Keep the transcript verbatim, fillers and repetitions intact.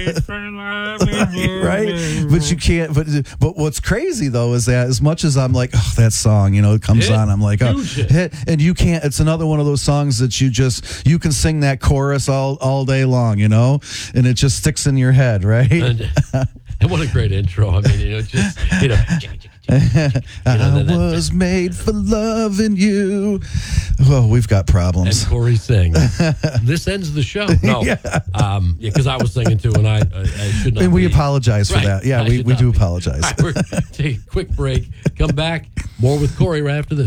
Right? But you can't. But but what's crazy though is that as much as I'm like, oh, that song, you know, it comes Hit. on, I'm like, oh, Huge hit. hit, and you can't. It's another one of those songs that you just you can sing that chorus all all day long, you know, and it just sticks in your head, right? And, and what a great intro! I mean, you know, just you know. I know, that- was made for loving you. Oh, we've got problems. And Corey sings. This ends the show. No, Yeah. um, yeah, because I was singing too, and I, I, I should not. And we be. apologize for Right. that. Yeah, I we, should we not do be. apologize. All right, we're take a quick break. Come back. More with Corey right after this.